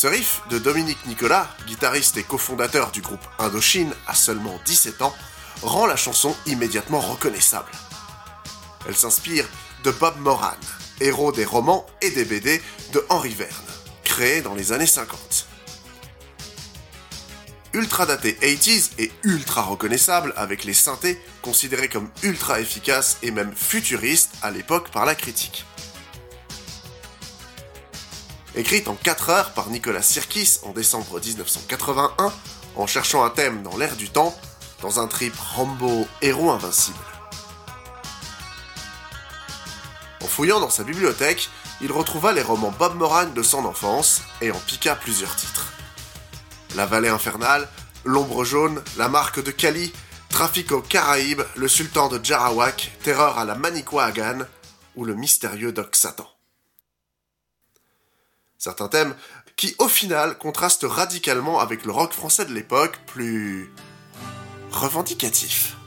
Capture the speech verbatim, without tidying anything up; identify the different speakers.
Speaker 1: Ce riff de Dominique Nicolas, guitariste et cofondateur du groupe Indochine à seulement dix-sept ans, rend la chanson immédiatement reconnaissable. Elle s'inspire de Bob Moran, héros des romans et des B D de Henri Verne, créés dans les années cinquante. Ultra daté quatre-vingt-dix et ultra reconnaissable avec les synthés considérés comme ultra efficaces et même futuristes à l'époque par la critique. Écrite en quatre heures par Nicolas Sirkis en décembre dix-neuf cent quatre-vingt-un, en cherchant un thème dans l'air du temps, dans un trip Rambo héros invincible. En fouillant dans sa bibliothèque, il retrouva les romans Bob Moran de son enfance et en piqua plusieurs titres. La Vallée infernale, L'ombre jaune, La marque de Cali, Trafic aux Caraïbes, Le sultan de Djarawak, Terreur à la Manicouagan ou Le mystérieux Doc Satan. Certains thèmes qui, au final, contrastent radicalement avec le rock français de l'époque, plus revendicatif.